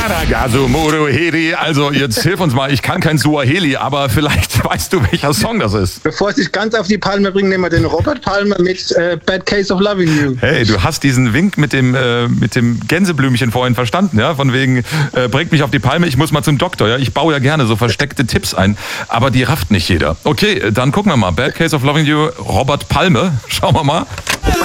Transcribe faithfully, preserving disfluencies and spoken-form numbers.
Ja, so Moruheri, also jetzt hilf uns mal, ich kann kein Suaheli, aber vielleicht weißt du, welcher Song das ist. Bevor es sich ganz auf die Palme bringt, nehmen wir den Robert Palmer mit äh, Bad Case of Loving You. Hey, du hast diesen Wink mit dem, äh, mit dem Gänseblümchen vorhin verstanden, ja? Von wegen, äh, bringt mich auf die Palme, ich muss mal zum Doktor, ja? Ich baue ja gerne so versteckte Tipps ein, aber die rafft nicht jeder. Okay, dann gucken wir mal. Bad Case of Loving You, Robert Palmer. Schauen wir mal.